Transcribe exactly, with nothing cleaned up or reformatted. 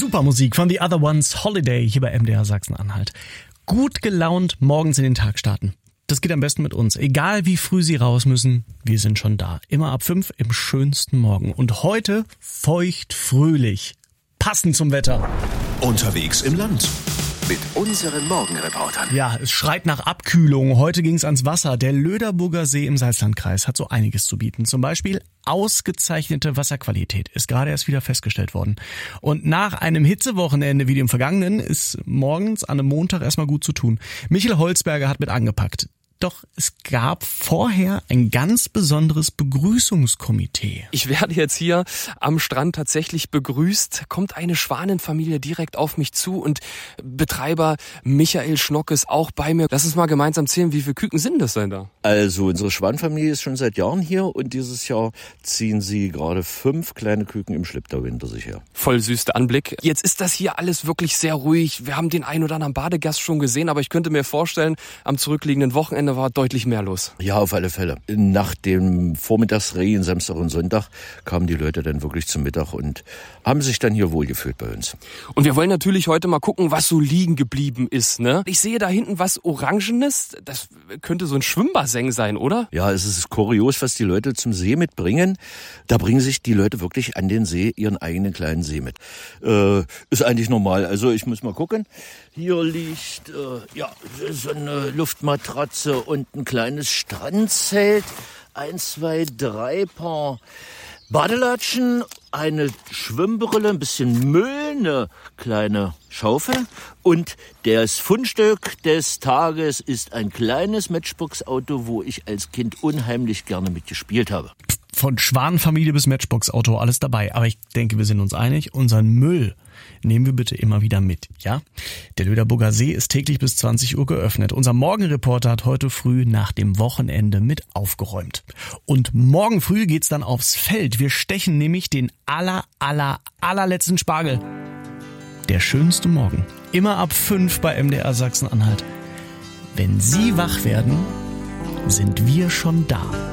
Super Musik von The Other Ones, Holiday, hier bei M D R Sachsen-Anhalt. Gut gelaunt morgens in den Tag starten. Das geht am besten mit uns. Egal wie früh Sie raus müssen, wir sind schon da. Immer ab fünf im schönsten Morgen. Und heute feucht fröhlich. Passend zum Wetter. Unterwegs im Land. Mit unseren Morgenreportern. Ja, es schreit nach Abkühlung. Heute ging's ans Wasser. Der Löderburger See im Salzlandkreis hat so einiges zu bieten. Zum Beispiel ausgezeichnete Wasserqualität ist gerade erst wieder festgestellt worden. Und nach einem Hitzewochenende wie dem vergangenen ist morgens an einem Montag erstmal gut zu tun. Michael Holzberger hat mit angepackt. Doch es gab vorher ein ganz besonderes Begrüßungskomitee. Ich werde jetzt hier am Strand tatsächlich begrüßt. Kommt eine Schwanenfamilie direkt auf mich zu und Betreiber Michael Schnock ist auch bei mir. Lass uns mal gemeinsam zählen, wie viele Küken sind das denn da? Also unsere Schwanenfamilie ist schon seit Jahren hier und dieses Jahr ziehen sie gerade fünf kleine Küken im Schlepptau hinter sich her. Voll süß der Anblick. Jetzt ist das hier alles wirklich sehr ruhig. Wir haben den einen oder anderen Badegast schon gesehen, aber ich könnte mir vorstellen, am zurückliegenden Wochenende war deutlich mehr los. Ja, auf alle Fälle. Nach dem Vormittagsregen, Samstag und Sonntag, kamen die Leute dann wirklich zum Mittag und haben sich dann hier wohlgefühlt bei uns. Und wir wollen natürlich heute mal gucken, was so liegen geblieben ist, ne? Ich sehe da hinten was Orangenes. Das könnte so ein Schwimmbassin sein, oder? Ja, es ist kurios, was die Leute zum See mitbringen. Da bringen sich die Leute wirklich an den See ihren eigenen kleinen See mit. Äh, ist eigentlich normal. Also ich muss mal gucken. Hier liegt äh, ja so eine Luftmatratze und ein kleines Strandzelt. Eins, zwei, drei Paar Badelatschen, eine Schwimmbrille, ein bisschen Müll, eine kleine Schaufel. Und das Fundstück des Tages ist ein kleines Matchbox-Auto, wo ich als Kind unheimlich gerne mitgespielt habe. Von Schwanenfamilie bis Matchbox-Auto, alles dabei. Aber ich denke, wir sind uns einig, unseren Müll nehmen wir bitte immer wieder mit, ja? Der Löderburger See ist täglich bis zwanzig Uhr geöffnet. Unser Morgenreporter hat heute früh nach dem Wochenende mit aufgeräumt. Und morgen früh geht's dann aufs Feld. Wir stechen nämlich den aller, aller, allerletzten Spargel. Der schönste Morgen. Immer ab fünf bei M D R Sachsen-Anhalt. Wenn Sie wach werden, sind wir schon da.